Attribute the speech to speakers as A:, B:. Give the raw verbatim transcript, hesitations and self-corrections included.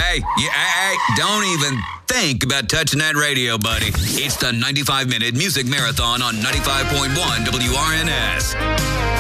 A: Hey, yeah, hey, hey, don't even think about touching that radio, buddy. It's the ninety-five minute music marathon on ninety-five point one W R N S.